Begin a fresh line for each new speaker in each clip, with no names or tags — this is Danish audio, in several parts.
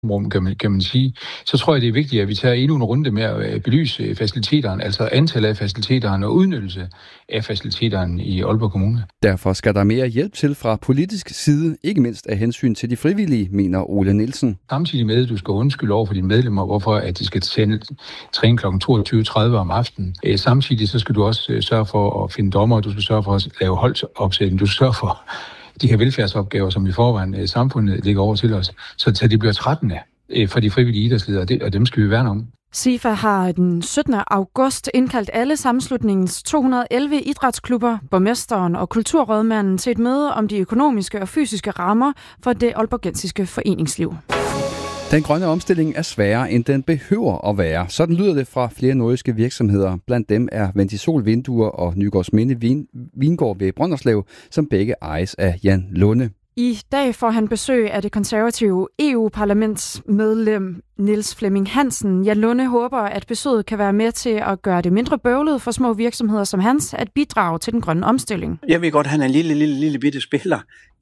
kan man sige, så tror jeg, det er vigtigt, at vi tager endnu en runde med at belyse faciliteterne, altså antallet af faciliteterne og udnyttelse af faciliteterne i Aalborg Kommune.
Derfor skal der mere hjælp til fra politisk side, ikke mindst af hensyn til de frivillige, mener Ole Nielsen.
Samtidig med, at du skal undskylde over for dine medlemmer, hvorfor at de skal træne kl. 22.30 om aftenen. Samtidig så skal du også sørge for at finde dommer, du skal sørge for at lave holdopsætning, du skal sørge for de her velfærdsopgaver, som i forvejen samfundet ligger over til os, så det bliver trættende for de frivillige idrætsledere, og dem skal vi værne om.
SIFA har den 17. august indkaldt alle sammenslutningens 211 idrætsklubber, borgmesteren og kulturrådmanden til et møde om de økonomiske og fysiske rammer for det aalborgensiske foreningsliv.
Den grønne omstilling er sværere, end den behøver at være. Sådan lyder det fra flere nordjyske virksomheder. Blandt dem er Ventisol Vinduer og Nygårdsminde Vingård ved Brønderslev, som begge ejes af Jan Lunde.
I dag får han besøg af det konservative EU-parlamentsmedlem Niels Flemming Hansen. Jan Lunde håber, at besøget kan være med til at gøre det mindre bøvlet for små virksomheder som hans at bidrage til den grønne omstilling.
Jeg ved godt, at han er en lille bitte spiller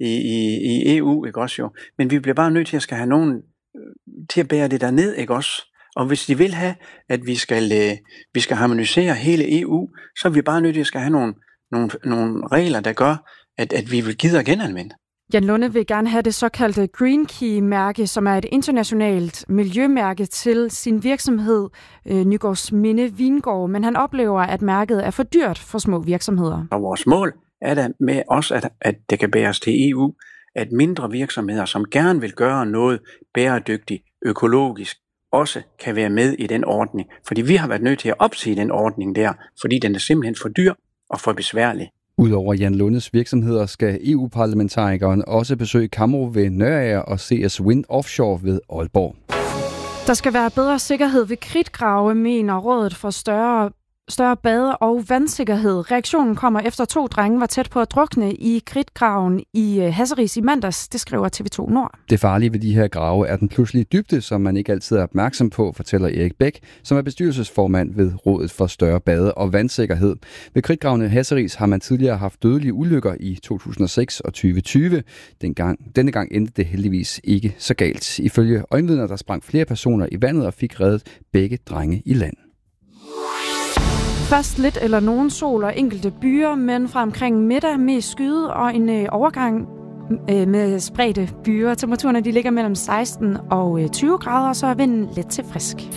i EU, ikke også jo? Men vi bliver bare nødt til at skal have nogen til at bære det der ned, ikke også? Og hvis de vil have, at vi skal harmonisere hele EU, så er vi bare nødt til at skal have nogle regler, der gør, at vi vil gide at genanvende.
Jan Lunde vil gerne have det såkaldte Green Key-mærke, som er et internationalt miljømærke til sin virksomhed Nygårdsminde Vingård, men han oplever, at mærket er for dyrt for små virksomheder.
Og vores mål er der med også, at det kan bæres til EU, at mindre virksomheder, som gerne vil gøre noget bæredygtigt, økologisk, også kan være med i den ordning. Fordi vi har været nødt til at opsige den ordning der, fordi den er simpelthen for dyr og for besværlig.
Udover Jan Lundes virksomheder skal EU-parlamentarikeren også besøge Kamro ved Nørager og CS Wind Offshore ved Aalborg.
Der skal være bedre sikkerhed ved kridtgrave, mener Rådet for større bade- og vandsikkerhed. Reaktionen kommer efter 2 drenge var tæt på at drukne i kridtgraven i Hasseris i mandags, det skriver TV2 Nord.
Det farlige ved de her grave er den pludselige dybde, som man ikke altid er opmærksom på, fortæller Erik Bæk, som er bestyrelsesformand ved Rådet for større bade- og vandsikkerhed. Ved kridtgravene Hasseris har man tidligere haft dødelige ulykker i 2006 og 2020. Denne gang endte det heldigvis ikke så galt. Ifølge øjenvidner, der sprang flere personer i vandet og fik reddet begge drenge i land.
Først lidt eller nogen sol og enkelte byer, men fra omkring middag mest skyde og en overgang med spredte byer. Temperaturerne de ligger mellem 16 og 20 grader, så er vinden let til frisk.